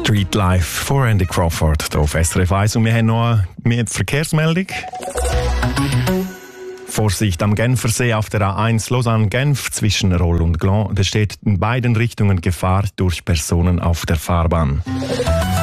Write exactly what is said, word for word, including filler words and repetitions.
Street Life von Andy Crawford hier auf S R F eins. Und wir haben noch eine Verkehrsmeldung. Vorsicht am Genfersee auf der A eins Lausanne-Genf zwischen Roll und Gland. Da steht in beiden Richtungen Gefahr durch Personen auf der Fahrbahn.